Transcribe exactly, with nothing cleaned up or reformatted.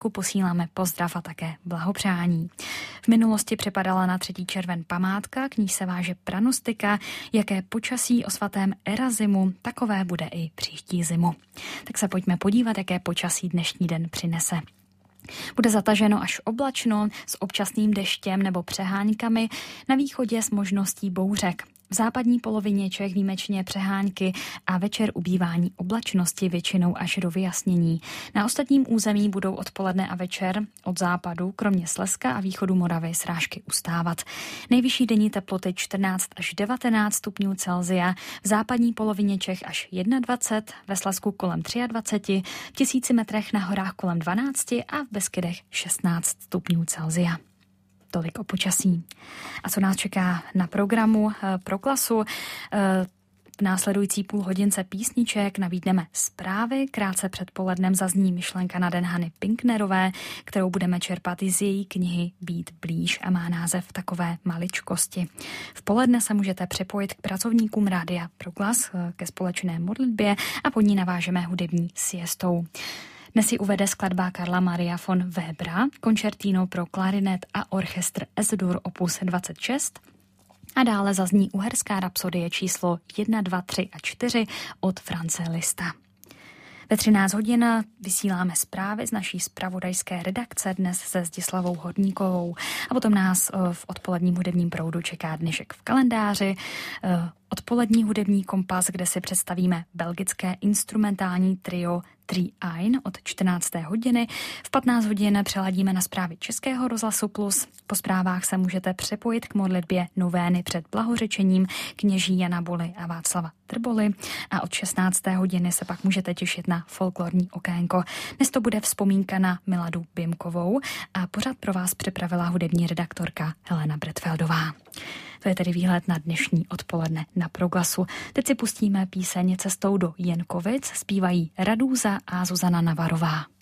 posíláme pozdrav a také blahopřání. V minulosti připadala na třetí červen památka, k níž se váže pranostika, jaké počasí o svatém Erazimu, takové bude i příští zimu. Tak se pojďme podívat, jaké počasí dnešní den přinese. Bude zataženo až oblačno s občasným deštěm nebo přeháňkami, na východě s možností bouřek. V západní polovině Čech výjimečně přehánky a večer ubývání oblačnosti většinou až do vyjasnění. Na ostatním území budou odpoledne a večer od západu, kromě Slezska a východu Moravy, srážky ustávat. Nejvyšší denní teploty čtrnáct až devatenáct stupňů Celsia, v západní polovině Čech až dvacet jedna, ve Slezsku kolem dvacet tři, v tisíci metrech na horách kolem dvanáct a v Beskydech šestnáct stupňů Celsia. Tolik o počasí. A co nás čeká na programu pro klasu? V následující půl hodince písniček nabídneme zprávy. Krátce před polednem zazní myšlenka na den Hany Pinknerové, kterou budeme čerpat z její knihy Být blíž a má název Takové maličkosti. V poledne se můžete připojit k pracovníkům Rádia Proglas ke společné modlitbě a pod ní navážeme hudební siestou. Dnes ji uvede skladba Karla Maria von Webera, koncertino pro klarinet a orchestr Es-dur opus dvacet šest a dále zazní uherská rapsodie číslo jedna, dva, tři a čtyři od France Lista. Ve třináct hodin vysíláme zprávy z naší zpravodajské redakce dnes se Zdislavou Hodníkovou a potom nás v odpoledním hudebním proudu čeká dnešek v kalendáři, odpolední hudební kompas, kde si představíme belgické instrumentální trio Three Ein od čtrnácté hodiny. V patnáct hodin přeladíme na zprávy Českého rozhlasu Plus. Po zprávách se můžete připojit k modlitbě novény před blahořečením kněží Jana Buly a Václava Trboli a od šestnácté hodiny se pak můžete těšit na folklorní okénko. Dnes to bude vzpomínka na Miladu Bimkovou a pořad pro vás připravila hudební redaktorka Helena Bretfeldová. To je tedy výhled na dnešní odpoledne na Proglasu. Teď si pustíme píseň Cestou do Jenkovic, zpívají Radúza a Zuzana Navarová.